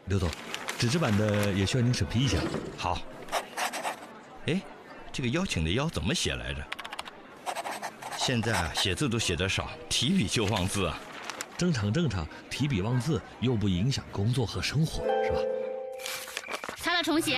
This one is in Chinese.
刘总，纸质版的也需要您审批一下。 好。哎，这个邀请的邀怎么写来着？现在写字都写得少，提笔就忘字啊。 正常，提笔忘字又不影响工作和生活，是吧？ 擦了重写。